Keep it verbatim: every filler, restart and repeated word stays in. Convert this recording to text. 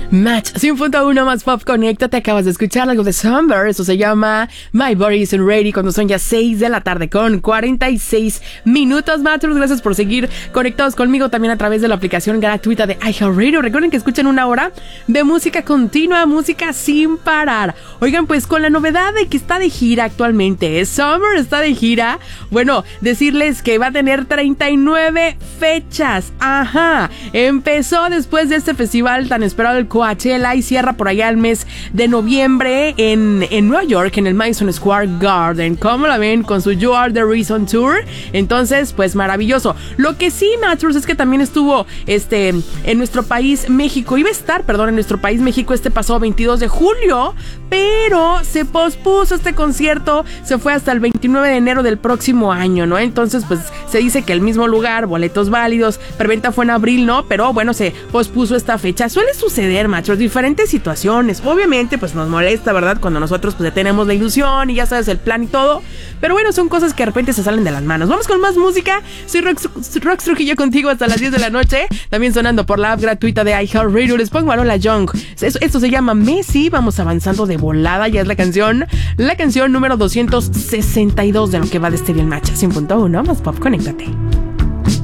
Match cien punto uno más Pop Conecta. Te acabas de escuchar algo de Summer. Eso se llama My Body Isn't Ready, cuando son ya seis de la tarde con cuarenta y seis minutos. Matchers, gracias por seguir conectados conmigo también a través de la aplicación gratuita de iHeartRadio. Recuerden que escuchen una hora de música continua, música sin parar. Oigan, pues con la novedad de que está de gira actualmente, Summer está de gira. Bueno, decirles que va a tener treinta y nueve fechas. Ajá. Empezó después de este festival tan esperado, el Coachella, y cierra por allá el mes de noviembre en, en Nueva York, en el Madison Square Garden. ¿Cómo la ven? Con su You Are The Reason Tour. Entonces, pues maravilloso. Lo que sí, Matchers, es que también estuvo este, en nuestro país, México. Iba a estar, perdón, en nuestro país, México, este pasado veintidós de julio, pero se pospuso este concierto. Se fue hasta el veintinueve de enero del próximo año, ¿no? Entonces, pues se dice que el mismo lugar, boletos válidos, preventa fue en abril, ¿no? Pero bueno, se pospuso esta fecha. Suele suceder, machos, diferentes situaciones. Obviamente, pues nos molesta, ¿verdad? Cuando nosotros pues tenemos la ilusión y ya sabes el plan y todo. Pero bueno, son cosas que de repente se salen de las manos. Vamos con más música. Soy Rox, Rox Trujillo contigo hasta las diez de la noche. También sonando por la app gratuita de iHeartRadio. Les pongo a Lola Young. Esto, esto se llama Messi. Vamos avanzando de volada. Ya es la canción. La canción número doscientos sesenta y dos de lo que va de Stereo Match cien punto uno más Pop. Conéctate.